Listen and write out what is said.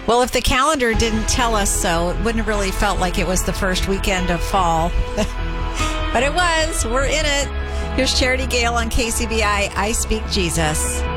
Well, if the calendar didn't tell us so, it wouldn't have really felt like it was the first weekend of fall. But it was. We're in it. Here's Charity Gale on KCBI, I Speak Jesus.